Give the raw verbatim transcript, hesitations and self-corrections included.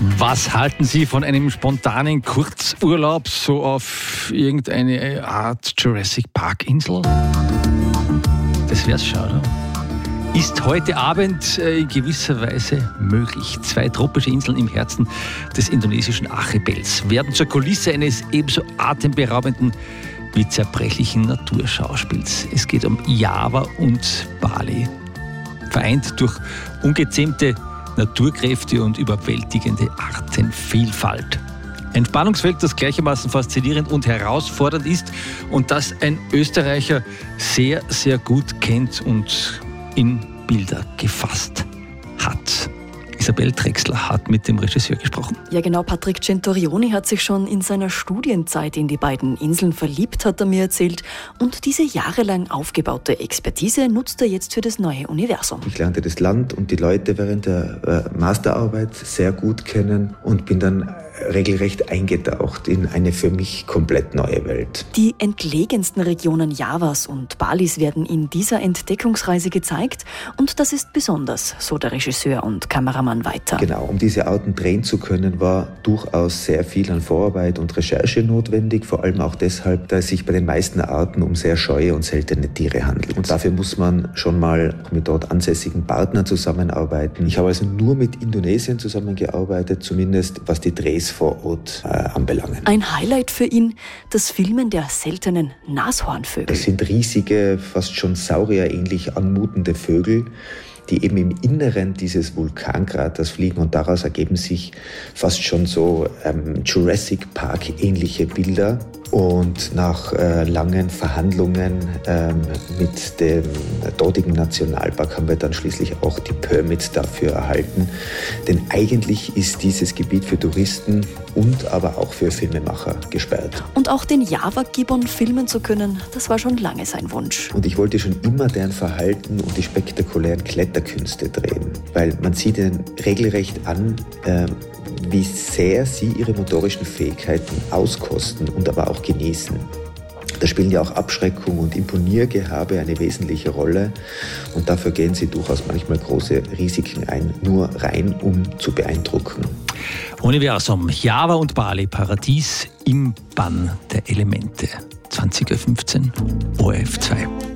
Was halten Sie von einem spontanen Kurzurlaub so auf irgendeine Art Jurassic Park Insel? Das wär's schon, oder? Ist heute Abend in gewisser Weise möglich. Zwei tropische Inseln im Herzen des indonesischen Archipels werden zur Kulisse eines ebenso atemberaubenden wie zerbrechlichen Naturschauspiels. Es geht um Java und Bali. Vereint durch ungezähmte Naturkräfte und überwältigende Artenvielfalt. Ein Spannungsfeld, das gleichermaßen faszinierend und herausfordernd ist und das ein Österreicher sehr, sehr gut kennt und in Bilder gefasst hat. Isabel Drechsler hat mit dem Regisseur gesprochen. Ja genau, Patrick Centurioni hat sich schon in seiner Studienzeit in die beiden Inseln verliebt, hat er mir erzählt. Und diese jahrelang aufgebaute Expertise nutzt er jetzt für das neue Universum. Ich lernte das Land und die Leute während der Masterarbeit sehr gut kennen und bin dann regelrecht eingetaucht in eine für mich komplett neue Welt. Die entlegensten Regionen Javas und Balis werden in dieser Entdeckungsreise gezeigt und das ist besonders, so der Regisseur und Kameramann weiter. Genau, um diese Orten drehen zu können, war durchaus sehr viel an Vorarbeit und Recherche notwendig, vor allem auch deshalb, da es sich bei den meisten Arten um sehr scheue und seltene Tiere handelt. Und dafür muss man schon mal mit dort ansässigen Partnern zusammenarbeiten. Ich habe also nur mit Indonesien zusammengearbeitet, zumindest was die Drehs vor Ort äh, anbelangen. Ein Highlight für ihn, das Filmen der seltenen Nashornvögel. Das sind riesige, fast schon saurierähnlich anmutende Vögel, die eben im Inneren dieses Vulkankraters fliegen und daraus ergeben sich fast schon so ähm, Jurassic Park ähnliche Bilder. Und nach äh, langen Verhandlungen ähm, mit dem dortigen Nationalpark haben wir dann schließlich auch die Permits dafür erhalten. Denn eigentlich ist dieses Gebiet für Touristen und aber auch für Filmemacher gesperrt. Und auch den Java-Gibbon filmen zu können, das war schon lange sein Wunsch. Und ich wollte schon immer deren Verhalten und die spektakulären Kletterkünste drehen. Weil man sieht ihnen regelrecht an, äh, wie sehr sie ihre motorischen Fähigkeiten auskosten und aber auch genießen. Da spielen ja auch Abschreckung und Imponiergehabe eine wesentliche Rolle und dafür gehen sie durchaus manchmal große Risiken ein, nur rein, um zu beeindrucken. Universum, Java und Bali, Paradies im Bann der Elemente. zwanzig Uhr fünfzehn, O R F zwei.